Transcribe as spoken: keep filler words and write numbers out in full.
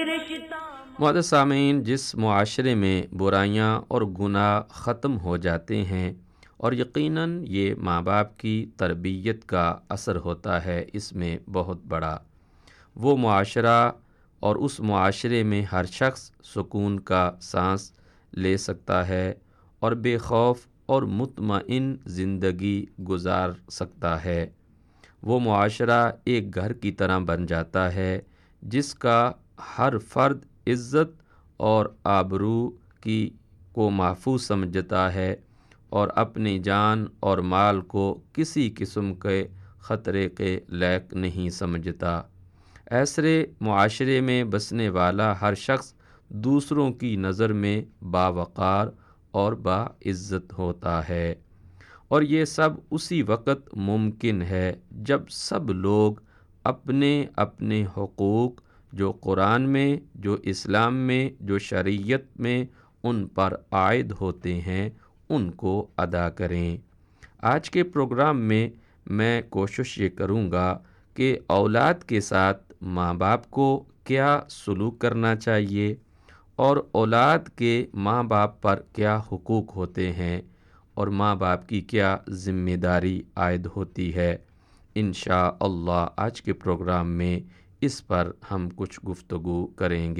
معزز سامعین، جس معاشرے میں برائیاں اور گناہ ختم ہو جاتے ہیں اور یقیناً یہ ماں باپ کی تربیت کا اثر ہوتا ہے اس میں بہت بڑا، وہ معاشرہ اور اس معاشرے میں ہر شخص سکون کا سانس لے سکتا ہے اور بے خوف اور مطمئن زندگی گزار سکتا ہے۔ وہ معاشرہ ایک گھر کی طرح بن جاتا ہے جس کا ہر فرد عزت اور آبرو کی کو محفوظ سمجھتا ہے اور اپنی جان اور مال کو کسی قسم کے خطرے کے لائق نہیں سمجھتا۔ ایسے معاشرے میں بسنے والا ہر شخص دوسروں کی نظر میں باوقار اور باعزت ہوتا ہے، اور یہ سب اسی وقت ممکن ہے جب سب لوگ اپنے اپنے حقوق جو قرآن میں، جو اسلام میں، جو شریعت میں ان پر عائد ہوتے ہیں ان کو ادا کریں۔ آج کے پروگرام میں میں کوشش یہ کروں گا کہ اولاد کے ساتھ ماں باپ کو کیا سلوک کرنا چاہیے اور اولاد کے ماں باپ پر کیا حقوق ہوتے ہیں اور ماں باپ کی کیا ذمہ داری عائد ہوتی ہے۔ انشاءاللہ آج کے پروگرام میں اس پر ہم کچھ گفتگو کریں گے۔